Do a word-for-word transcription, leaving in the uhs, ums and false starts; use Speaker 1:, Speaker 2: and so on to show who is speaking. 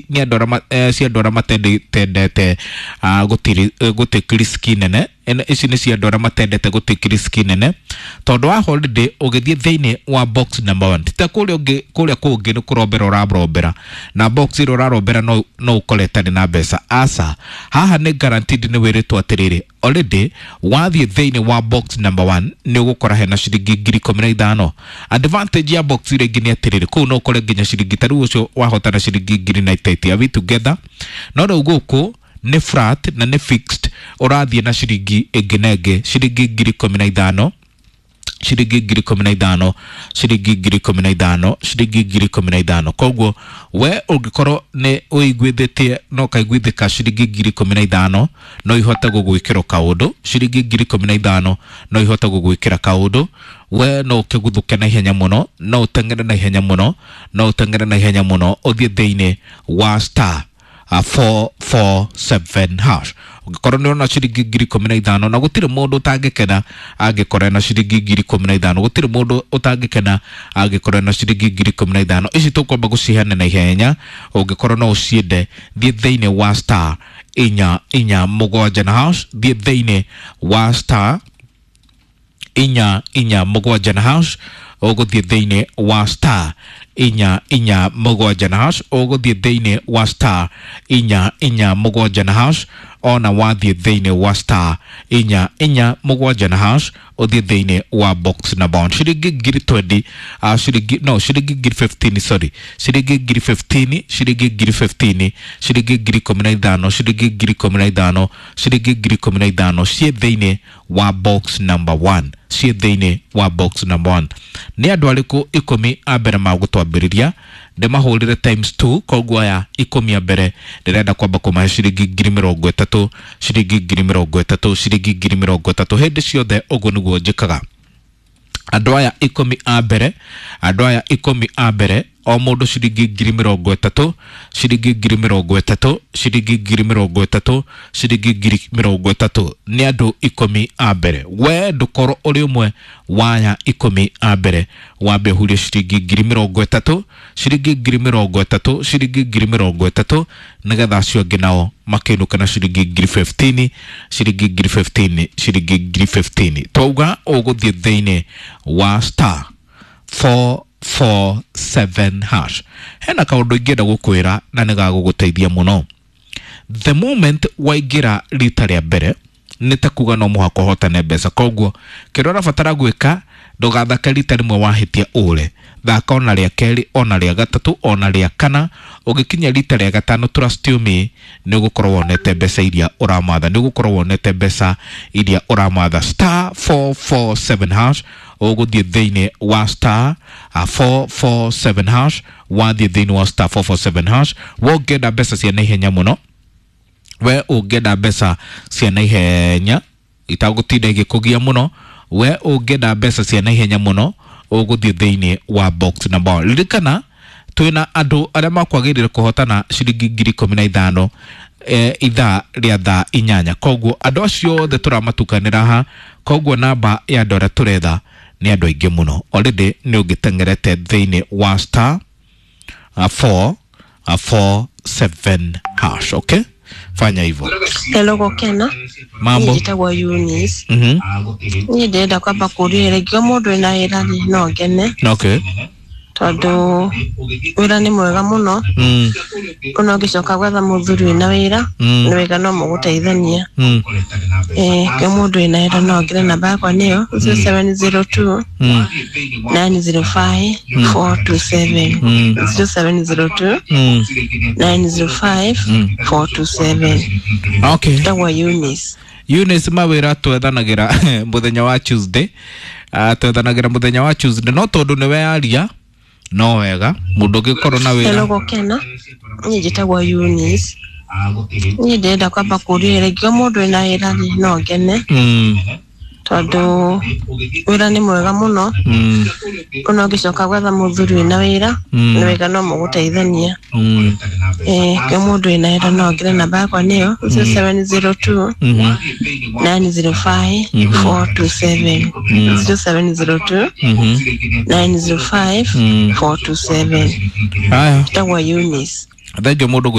Speaker 1: ni andora cia andora matende tendete gutiri gutik risk nene ene ici ni cia andora matendete gutik risk nene tondu wa holiday ugithie theine wa box number one tita kuria ungi kuria kungi ni kurombera urarombera na box iro urarombera no no ukoleta ni na besa asa haha ni guaranteed ni wiritwo atiriri already wathie theine wa box number one ni ugukora hena ciringi ngiri kumi na ithano advantage ya box ire ngi ni atiriri ku no ukore nginya ciringi taru ucio wahota na ciringi ngiri na itaiti avi together no ro guku ni flat na ni fixed urathie na ciringi inginenge ciringi ngiri kumi na ithano ciringi ngiri kumi na ithano ciringi ngiri kumi na ithano ciringi ngiri kumi na ithano koguo we ungikorwo ni uiguithitie no kaiguithika ciringi ngiri kumi na ithano no ihota gugwikira kaundu ciringi ngiri kumi na ithano no ihota gugwikira kaundu we no ukiguthuke na ihenya muno no utengere na ihenya muno no utengere na ihenya muno uthie theine wa star Uh, four four seven hash ugikorwo ni ona ciringi ngiri kumi na ithano na gutire mundu utangikena agikora na ciringi ngiri kumi na ithano gutire mundu utangikena agikora na ciringi ngiri kumi na ithano ici tukwamba gucihana na ihenya ugikorwo no uciende thie theine wa star inya inya mugwanja na hash thie theine wa star inya inya mugwanja na hash uguthie theine wa star inya inya mugwanja na hash uguthie theine wa star inya inya mugwanja na hash ona wathie theine wa star inya inya mugwanja na hash uthie theine wa box na bond ciringi ngiri twenty uh, ciringi no ciringi ngiri fifteen sorry ciringi ngiri fifteen ciringi ngiri fifteen ciringi ngiri kumi na ithano ciringi ngiri kumi na ithano ciringi ngiri kumi na ithano cie theine wa box number one cie theine wa box number one ni andu ariku ikumi abere magutwambiriria ndemahurire times two koguo aya ikumi abere ndirenda kwamba kumahe ciringi ngiri mirongo itatu ciringi ngiri mirongo itatu ciringi ngiri mirongo itatu hindi ciothe uguo niguo njikaga andu aya ikumi abere andu aya ikumi abere o mundu ciringi ngiri mirongo itatu ciringi ngiri mirongo itatu ciringi ngiri mirongo itatu ciringi ngiri mirongo itatu ni andu ikumi abere we ndukoro uri umwe waya ikumi abere wambe hurie ciringi ngiri mirongo itatu ciringi ngiri mirongo itatu ciringi ngiri mirongo itatu nigetha cio ngi nao makinuka na ciringi ngiri fifteen ciringi ngiri fifteen ciringi ngiri fifteen twauga uguthie theine wa star four four seven hash hena kaundu ingenda gukwira na nigaguguteithia muno the moment waingira rita ria mbere nitakuga no muhako hotane mbeca koguo kirora fatara gwika ndugathaka rita rimwe wahitia ure thaka ona ria keri ona ria gatatu ona ria kana ugikinya rita ria gatano trust you me ni gukorwo wonete mbeca iria uramatha ni gukorwo wonete mbeca iria uramatha star four four seven hash uguthie theine wa star uh, four four seven hash wathie theine wa star four four seven hash wongenda mbeca cia naihenya muno we ungenda mbeca cia naihenya itagutinda igikugia muno we ungenda mbeca cia naihenya muno uguthie theine wa box number one lirikana twina andu aria makwagirire kuhotana ciringi ngiri kumi na ithano e, ithaa ria thaa inyanya koguo andu acio othe turamatukanira ha koguo namba ya andu aria turetha ni andu aingi muno already ni ungitengerete theine wa star uh, four four seven hash okay fanya hivyo
Speaker 2: hello gokena
Speaker 1: mambo
Speaker 2: njitagwa Eunice
Speaker 1: mhm
Speaker 2: ni ndenda kwamba kurire gyo mundu ina ira ni no ngene
Speaker 1: okay
Speaker 2: tondu wira ni mwega muno
Speaker 1: mm
Speaker 2: kuno gicoka gwetha muthuri wina wira ni wega no muguteithania
Speaker 1: mm
Speaker 2: eh gyo mundu ina ira no ngire namba yakwa niyo zero seven zero two nine zero five four two seven zero seven zero two nine zero five four two seven
Speaker 1: okay
Speaker 2: ndagwa Eunice
Speaker 1: Eunice mawira twethanagira muthenya wa Tuesday uh, twethanagira muthenya wa Tuesday no tondu ni we aria no wega mundu gikoro na wira
Speaker 2: hello gokena ni njitagwa Eunice ni ndenda kwamba kurire gyo mundu ina ira ni no ngene
Speaker 1: mm
Speaker 2: tondu wira ni mwega muno
Speaker 1: mm
Speaker 2: kuno gicoka gwetha muthuri wina wira ni wega no muguteithania
Speaker 1: mm
Speaker 2: eh gyo mundu ina ira no ngire namba yakwa niyo zero seven zero two nine zero five four two seven zero seven zero two nine zero five four two seven
Speaker 1: haya
Speaker 2: ndagwa Eunice
Speaker 1: thank you mundu